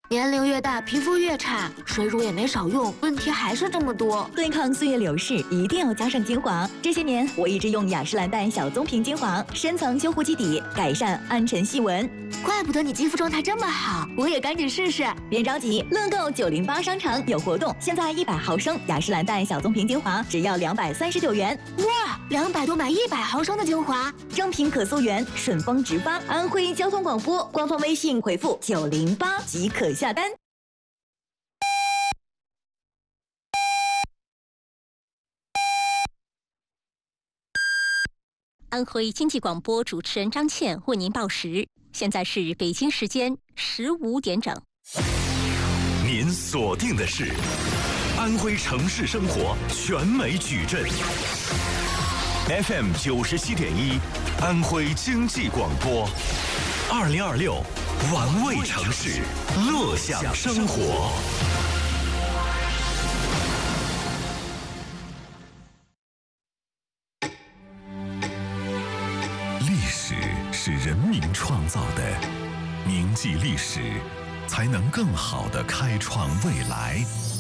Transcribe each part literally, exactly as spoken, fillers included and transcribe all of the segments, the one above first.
年龄越大，皮肤越差，水乳也没少用，问题还是这么多。 对抗岁月流逝，一定要加上精华。这些年，我一直用雅诗兰黛小棕瓶精华，深层修护基底，改善暗沉细纹。 怪不得你肌肤状态这么好，我也赶紧试试。 别着急，乐购九零八商场有活动，现在一百毫升雅诗兰黛小棕瓶精华只要两百三十九元。 哇，两百多买一百毫升的精华， 正品可溯源，顺丰直发。安徽交通广播官方微信回复九零八即可下单。 安徽经济广播主持人张倩为您报时，现在是北京时间十五点整。 您锁定的是安徽城市生活全美矩阵 F M 九十七点一，安徽经济广播，二零二六玩味城市，乐享生活。是人民创造的，铭记历史，才能更好地开创未来。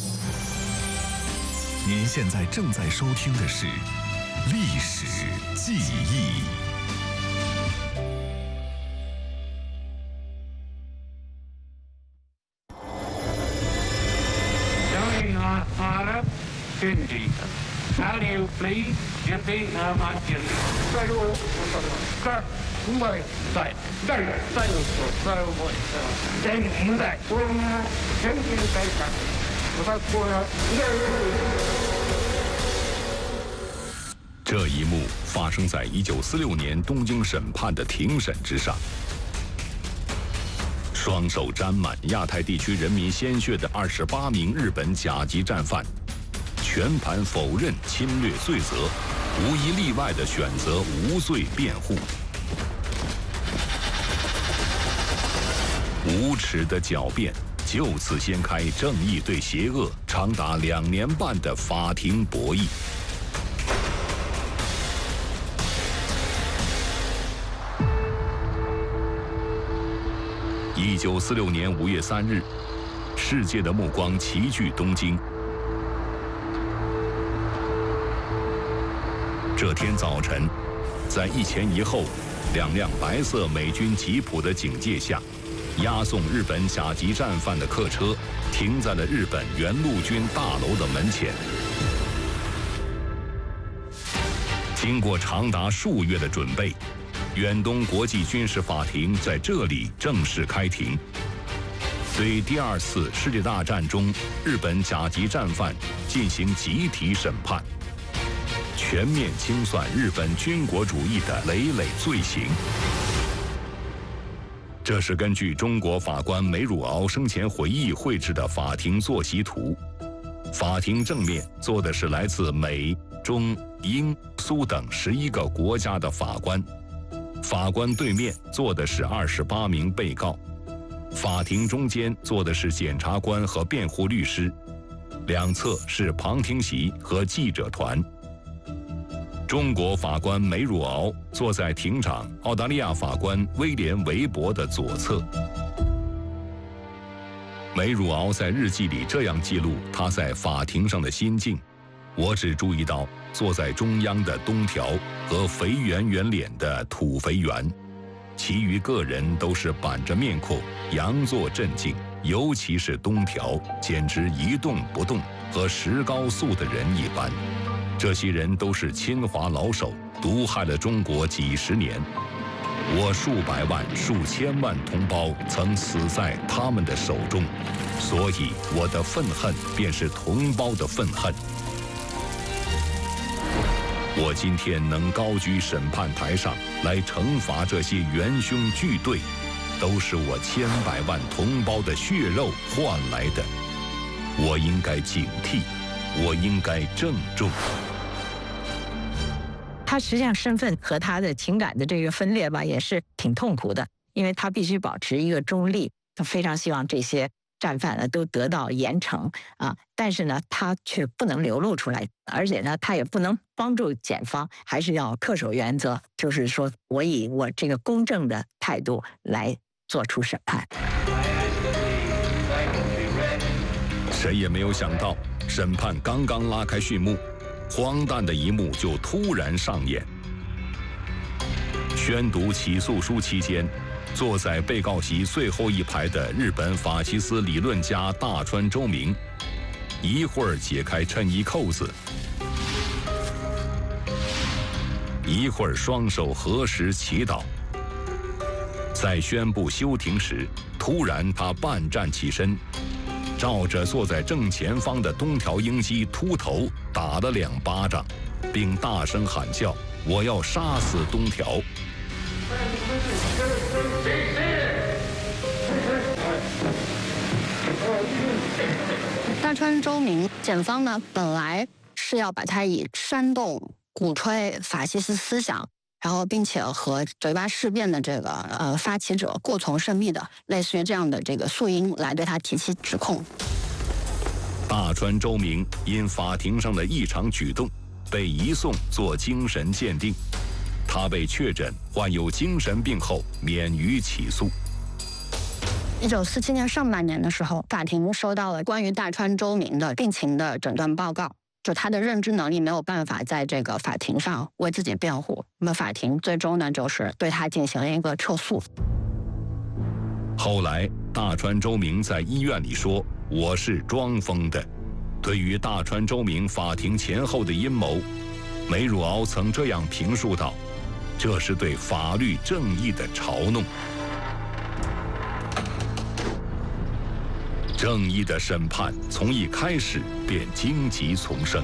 您现在正在收听的是《历史记忆》。 How do you please? You think how much you say well, sir, somebody say, say, say the so what? Then you that one, then you say that. Without going out, 这一幕发生在一九四六年东京审判的庭审之上。双手沾满亚太地区人民鲜血的二十八名日本甲级战犯，全盘否认侵略罪责，无一例外地选择无罪辩护。无耻的狡辩就此掀开正义对邪恶长达两年半的法庭博弈。一九四六年五月三日，世界的目光齐聚东京。这天早晨，在一前一后两辆白色美军吉普的警戒下，押送日本甲级战犯的客车停在了日本原陆军大楼的门前。经过长达数月的准备，远东国际军事法庭在这里正式开庭，对第二次世界大战中日本甲级战犯进行集体审判，全面清算日本军国主义的累累罪行。这是根据中国法官梅汝敖生前回忆绘制的法庭坐席图。法庭正面坐的是来自美、中、英、苏等十一个国家的法官，法官对面坐的是二十八名被告，法庭中间坐的是检察官和辩护律师，两侧是旁听席和记者团。中国法官梅汝敖坐在庭长澳大利亚法官威廉·韦伯的左侧。梅汝敖在日记里这样记录他在法庭上的心境：我只注意到坐在中央的东条和肥圆圆脸的土肥圆，其余个人都是板着面孔，佯作镇静，尤其是东条，简直一动不动，和石膏塑的人一般。这些人都是侵华老手，毒害了中国几十年。我数百万、数千万同胞曾死在他们的手中，所以我的愤恨便是同胞的愤恨。我今天能高居审判台上来惩罚这些元凶巨队，都是我千百万同胞的血肉换来的。我应该警惕，我应该郑重。 他实际上身份和他的情感的这个分裂吧，也是挺痛苦的，因为他必须保持一个中立，他非常希望这些战犯呢都得到严惩啊，但是呢，他却不能流露出来，而且呢，他也不能帮助检方，还是要恪守原则，就是说我以我这个公正的态度来做出审判。 谁也没有想到，审判刚刚拉开序幕，荒诞的一幕就突然上演。宣读起诉书期间，坐在被告席最后一排的日本法西斯理论家大川周明，一会儿解开衬衣扣子，一会儿双手合十祈祷。在宣布休庭时，突然他半站起身，照着坐在正前方的东条英机秃头打了两巴掌，并大声喊叫：“我要杀死东条！” 大川周明检方呢，本来是要把他以煽动、鼓吹法西斯思想，然后并且和九一八事变的这个呃发起者过从甚密的，类似于这样的这个诉因来对他提起指控。 大川周明因法庭上的异常举动，被移送做精神鉴定。他被确诊患有精神病后，免于起诉。 一九四七年上半年的时候，法庭收到了关于大川周明的病情的诊断报告，就他的认知能力没有办法在这个法庭上为自己辩护。那么法庭最终呢，就是对他进行了一个撤诉。 后来，大川周明在医院里说：“我是装疯的。”对于大川周明法庭前后的阴谋，梅汝敖曾这样评述道：“这是对法律正义的嘲弄。”正义的审判从一开始便荆棘丛生。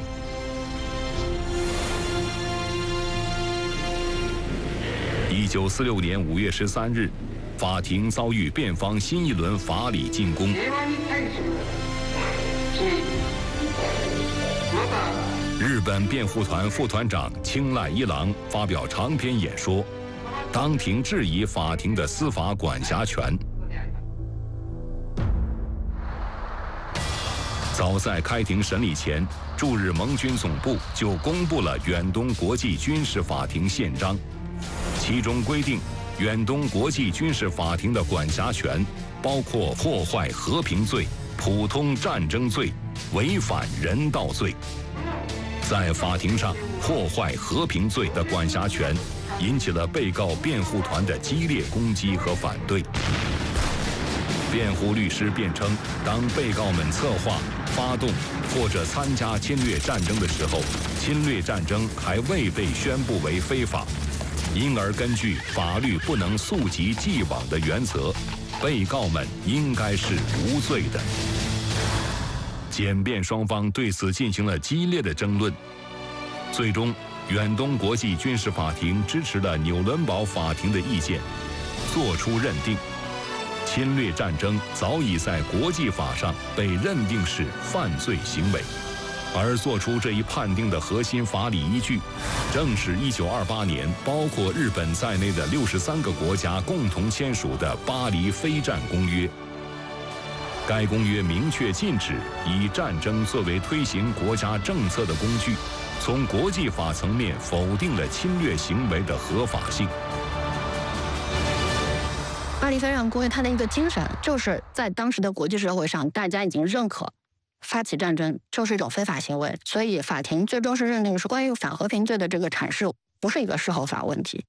一九四六年五月十三日，法庭遭遇辩方新一轮法理进攻。日本辩护团副团长青濑一郎发表长篇演说，当庭质疑法庭的司法管辖权。早在开庭审理前，驻日盟军总部就公布了远东国际军事法庭宪章，其中规定，远东国际军事法庭的管辖权包括破坏和平罪、普通战争罪、违反人道罪。在法庭上，破坏和平罪的管辖权引起了被告辩护团的激烈攻击和反对。辩护律师辩称，当被告们策划、发动或者参加侵略战争的时候，侵略战争还未被宣布为非法，因而根据法律不能溯及既往的原则，被告们应该是无罪的。检辩双方对此进行了激烈的争论，最终，远东国际军事法庭支持了纽伦堡法庭的意见，作出认定。侵略战争早已在国际法上被认定是犯罪行为，而做出这一判定的核心法理依据，正是一九二八年包括日本在内的六十三个国家共同签署的《巴黎非战公约》。该公约明确禁止以战争作为推行国家政策的工具，从国际法层面否定了侵略行为的合法性。 巴黎非战公约它的一个精神，就是在当时的国际社会上，大家已经认可发起战争就是一种非法行为，所以法庭最终是认定是关于反和平罪的这个阐释不是一个事后法问题。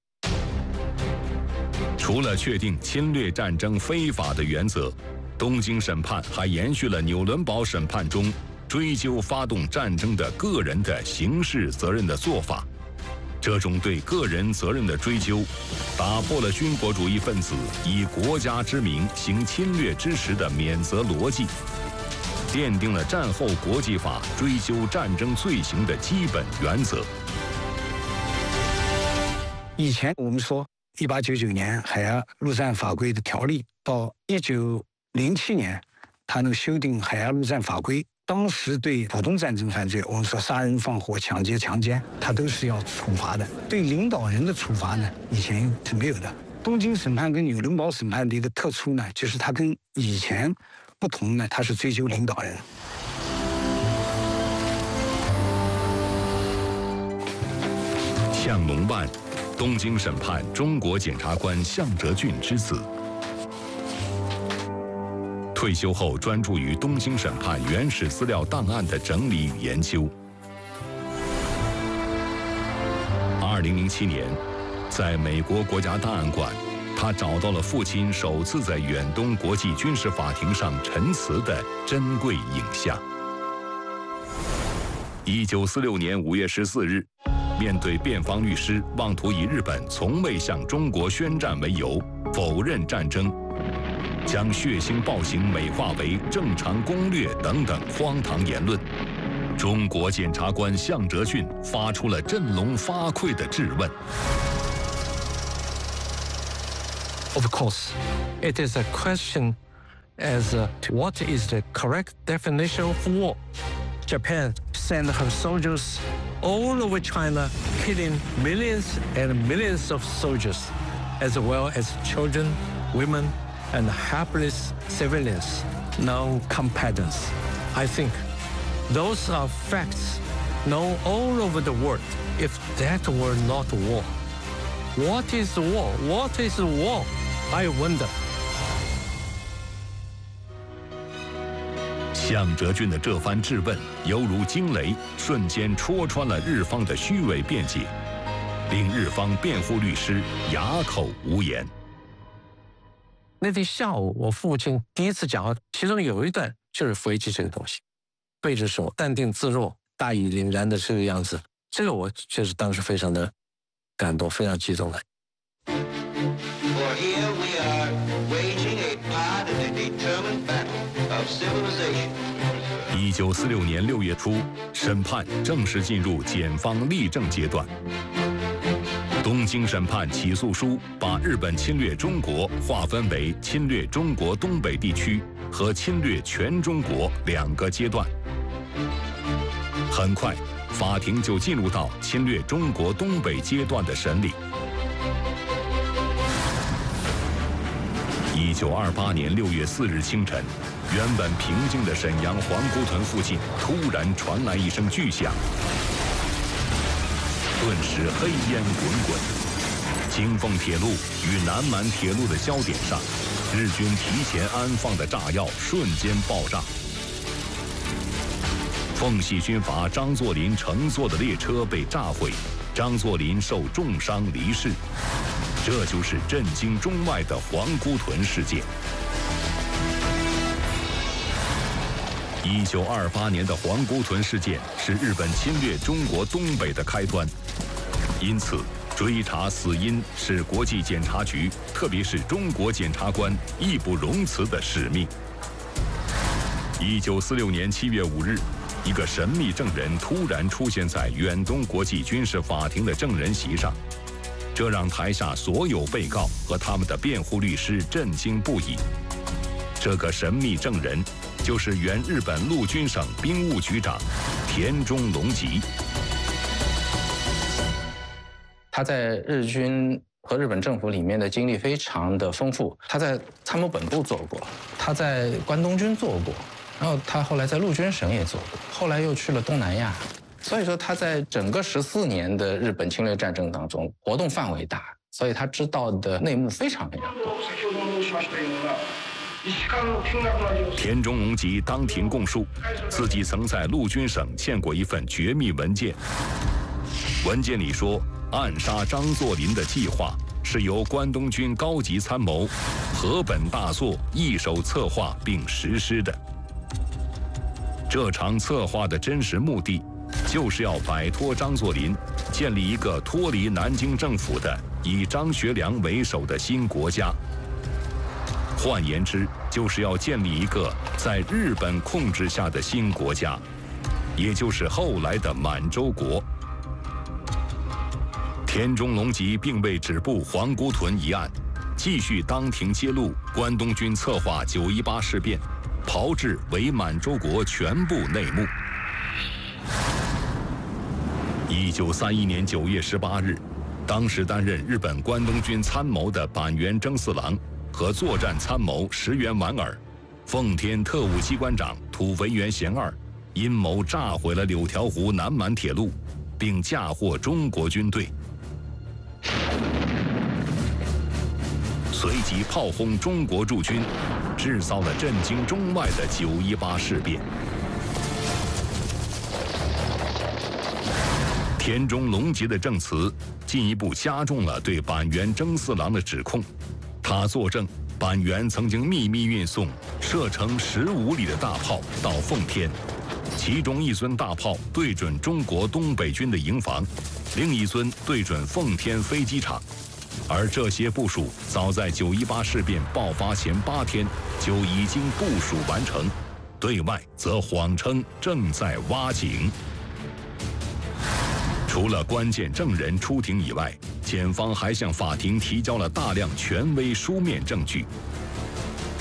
除了确定侵略战争非法的原则，东京审判还延续了纽伦堡审判中追究发动战争的个人的刑事责任的做法。这种对个人责任的追究，打破了军国主义分子以国家之名行侵略之时的免责逻辑，奠定了战后国际法追究战争罪行的基本原则。 以前我们说一八九九年海牙陆战法规的条例，到一九零七年他能修订海牙陆战法规，当时对普通战争犯罪，我们说杀人放火、抢劫、强奸，他都是要处罚的。对领导人的处罚呢，以前是没有的。东京审判跟纽伦堡审判的一个特殊呢，就是它跟以前不同呢，它是追究领导人。 向龙万，东京审判中国检察官向哲俊之子。 退休后专注于东京审判原始资料档案的整理与研究。二零零七年，在美国国家档案馆，他找到了父亲首次在远东国际军事法庭上陈词的珍贵影像。一九四六年五月十四日，面对辩方律师妄图以日本从未向中国宣战为由，否认战争，将血腥暴行美化为正常攻略等等荒唐言论，中国检察官向哲俊发出了振聋发聩的质问。 Of course, it is a question as uh, to what is the correct definition of war. Japan sent her soldiers all over China, killing millions and millions of soldiers, as well as children, women, and helpless civilians, non-combatants. I think those are facts known all over the world. If that were not war, what is war? What is war? I wonder. 向哲俊的这番质问犹如惊雷，瞬间戳穿了日方的虚伪辩解，令日方辩护律师哑口无言。 那天下午，我父亲第一次讲话，其中有一段就是飞机这个东西，背着手，淡定自若，大义凛然的这个样子，这个我确实当时非常的感动，非常激动的。 一九四六年六月初，审判正式进入检方立证阶段。东京审判起诉书把日本侵略中国划分为侵略中国东北地区和侵略全中国两个阶段。很快，法庭就进入到侵略中国东北阶段的审理。一九二八年六月四日清晨，原本平静的沈阳皇姑屯附近突然传来一声巨响，顿时黑烟滚滚。京凤铁路与南满铁路的交点上，日军提前安放的炸药瞬间爆炸。奉系军阀张作霖乘坐的列车被炸毁，张作霖受重伤离世。这就是震惊中外的皇姑屯事件。一九二八年的皇姑屯事件是日本侵略中国东北的开端，因此追查死因是国际检察局，特别是中国检察官义不容辞的使命。一九四六年七月五日，一个神秘证人突然出现在远东国际军事法庭的证人席上。这让台下所有被告和他们的辩护律师震惊不已。这个神秘证人就是原日本陆军省兵务局长田中隆吉。 他在日军和日本政府里面的经历非常的丰富。他在参谋本部做过，他在关东军做过，然后他后来在陆军省也做过，后来又去了东南亚。所以说他在整个十四年的日本侵略战争当中活动范围大，所以他知道的内幕非常非常多。 田中隆吉当庭供述，自己曾在陆军省见过一份绝密文件，文件里说暗杀张作霖的计划是由关东军高级参谋河本大作一手策划并实施的。这场策划的真实目的就是要摆脱张作霖，建立一个脱离南京政府的以张学良为首的新国家。换言之，就是要建立一个在日本控制下的新国家，也就是后来的满洲国。田中隆吉并未止步皇姑屯一案，继续当庭揭露关东军策划九一八事变，炮制伪满洲国全部内幕。一九三一年九月十八日，当时担任日本关东军参谋的板垣征四郎和作战参谋石原莞尔、奉天特务机关长土肥原贤二阴谋炸毁了柳条湖南满铁路，并嫁祸中国军队。 随即炮轰中国驻军，制造了震惊中外的九一八事变。田中隆吉的证词进一步加重了对板垣征四郎的指控。他作证，板垣曾经秘密运送射程十五里的大炮到奉天，其中一尊大炮对准中国东北军的营房，另一尊对准奉天飞机场。而这些部署早在九一八事变爆发前八天就已经部署完成，对外则谎称正在挖井。除了关键证人出庭以外，检方还向法庭提交了大量权威书面证据，